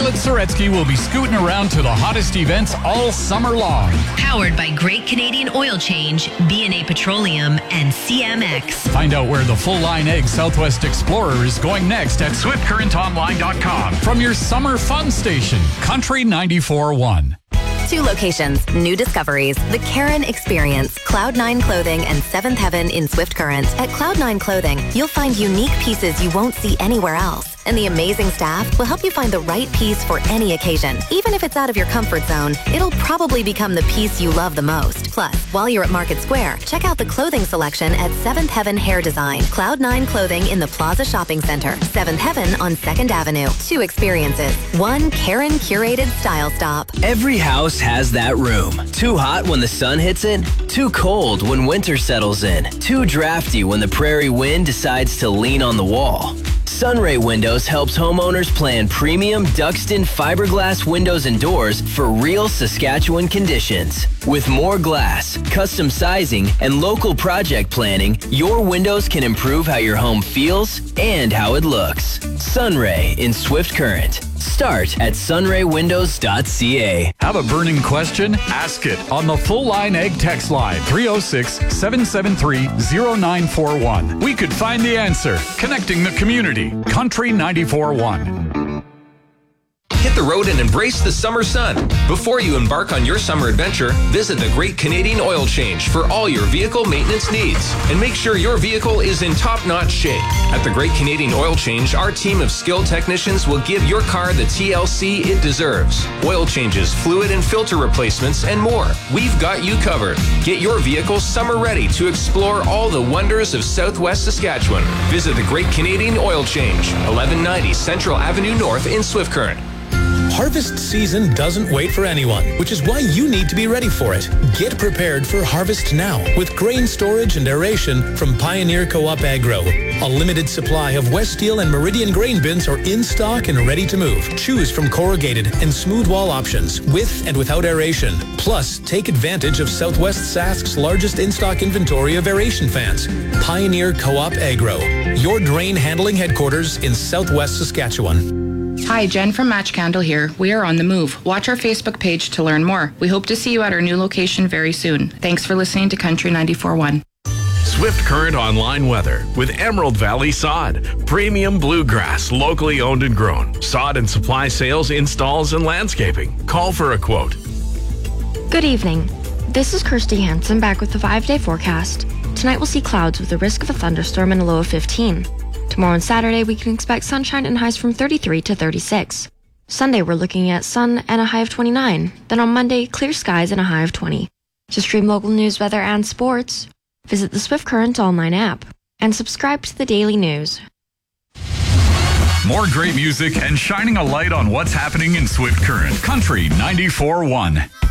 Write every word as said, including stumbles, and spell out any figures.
Violet Soretsky will be scooting around to the hottest events all summer long. Powered by Great Canadian Oil Change, B and A Petroleum, and C M X. Find out where the full-line egg Southwest Explorer is going next at swift current online dot com. From your summer fun station, Country ninety-four point one. Two locations, new discoveries, the Karen Experience, Cloud nine Clothing and Seventh Heaven in Swift Current. At Cloud nine Clothing, you'll find unique pieces you won't see anywhere else. And the amazing staff will help you find the right piece for any occasion. Even if it's out of your comfort zone, it'll probably become the piece you love the most. Plus, while you're at Market Square, check out the clothing selection at Seventh Heaven Hair Design. Cloud nine Clothing in the Plaza Shopping Center. Seventh Heaven on second Avenue. Two experiences. One Karen curated style stop. Every house has that room. Too hot when the sun hits it. Too cold when winter settles in. Too drafty when the prairie wind decides to lean on the wall. Sunray Windows helps homeowners plan premium Duxton fiberglass windows and doors for real Saskatchewan conditions. With more glass, custom sizing, and local project planning, your windows can improve how your home feels and how it looks. Sunray in Swift Current. Start at sunray windows dot c a. Have a burning question? Ask it on the Full Line Egg text line three oh six, seven seven three, oh nine four one. We could find the answer. Connecting the community. Country ninety-four point one. Hit the road and embrace the summer sun. Before you embark on your summer adventure, visit the Great Canadian Oil Change for all your vehicle maintenance needs. And make sure your vehicle is in top-notch shape. At the Great Canadian Oil Change, our team of skilled technicians will give your car the T L C it deserves. Oil changes, fluid and filter replacements, and more. We've got you covered. Get your vehicle summer ready to explore all the wonders of Southwest Saskatchewan. Visit the Great Canadian Oil Change, eleven ninety Central Avenue North in Swift Current. Harvest season doesn't wait for anyone, which is why you need to be ready for it. Get prepared for harvest now with grain storage and aeration from Pioneer Co-op Agro. A limited supply of West Steel and Meridian grain bins are in stock and ready to move. Choose from corrugated and smooth wall options with and without aeration. Plus, take advantage of Southwest Sask's largest in-stock inventory of aeration fans. Pioneer Co-op Agro, your drain handling headquarters in Southwest Saskatchewan. Hi, Jen from Match Candle here. We are on the move. Watch our Facebook page to learn more. We hope to see you at our new location very soon. Thanks for listening to Country ninety-four point one. Swift Current Online Weather with Emerald Valley Sod. Premium bluegrass, locally owned and grown. Sod and supply sales, installs, and landscaping. Call for a quote. Good evening. This is Kirsty Hansen back with the five-day forecast. Tonight we'll see clouds with a risk of a thunderstorm and a low of fifteen. Tomorrow and Saturday, we can expect sunshine and highs from thirty-three to thirty-six. Sunday, we're looking at sun and a high of twenty-nine. Then on Monday, clear skies and a high of twenty. To stream local news, weather, and sports, visit the Swift Current online app and subscribe to the daily news. More great music and shining a light on what's happening in Swift Current. Country ninety-four point one.